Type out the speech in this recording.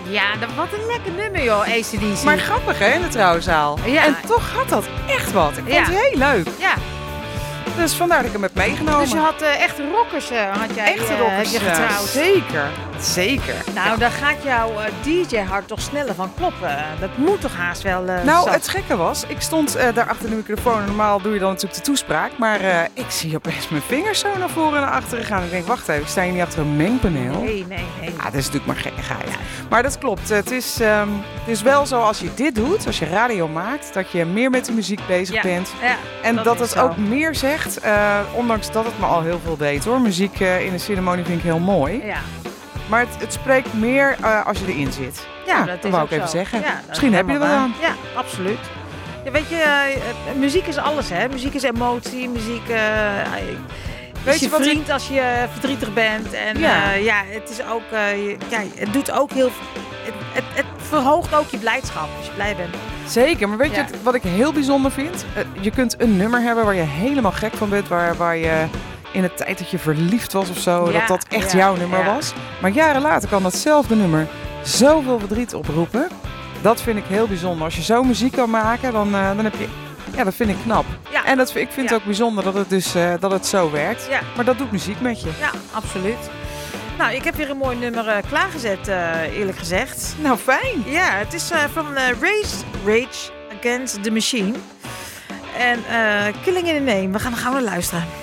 Ja, wat een lekker nummer joh, AC/DC. Maar grappig hè, in de trouwzaal. Ja. En toch had dat echt wat. Ik vond het heel leuk. Ja. Dus vandaar dat ik hem heb meegenomen. Dus je had echte rockers, had jij Echte rockers, heb je getrouwd. Zeker. Nou, daar gaat jouw DJ-hart toch sneller van kloppen. Dat moet toch haast wel Nou, zat. het gekke was, ik stond daar achter de microfoon. Normaal doe je dan natuurlijk de toespraak. Maar ik zie opeens mijn vingers zo naar voren en naar achteren gaan. Ik denk, wacht even, ik sta hier niet achter een mengpaneel? Nee. Ja, dat is natuurlijk maar gekkigheid. Ja. Maar dat klopt. Het is wel zo als je dit doet, als je radio maakt, dat je meer met de muziek bezig bent. Ja, en dat het zo. ook meer zegt, ondanks dat het me al heel veel deed hoor. Muziek in een ceremonie vind ik heel mooi. Ja. Maar het spreekt meer als je erin zit. Ja, dat wou ik even zeggen. Ja, Misschien heb je er wel aan. Ja, absoluut. Ja, weet je, muziek is alles hè. Muziek is emotie, muziek Weet is je je wat vriend als je verdrietig bent. En het is ook, het doet ook heel, het verhoogt ook je blijdschap als je blij bent. Zeker, maar weet je wat ik heel bijzonder vind? Je kunt een nummer hebben waar je helemaal gek van bent, waar je in de tijd dat je verliefd was of zo, dat echt jouw nummer was. Maar jaren later kan datzelfde nummer zoveel verdriet oproepen. Dat vind ik heel bijzonder. Als je zo muziek kan maken, dan heb je... Ja, dat vind ik knap. Ja. En ik vind het ook bijzonder dat het dus dat het zo werkt. Ja. Maar dat doet muziek met je. Ja, absoluut. Nou, ik heb weer een mooi nummer klaargezet, eerlijk gezegd. Nou, fijn. Ja, het is van Rage Against the Machine. En Killing in the Name. We gaan er gauw naar luisteren.